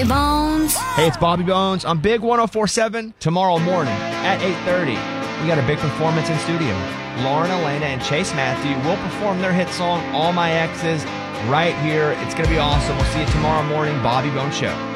Bones. Hey, it's Bobby Bones on Big 104.7 tomorrow morning at 8:30. We got a big performance in studio. Lauren Elena and Chase Matthew will perform their hit song, All My Exes, right here. It's going to be awesome. We'll see you tomorrow morning, Bobby Bones Show.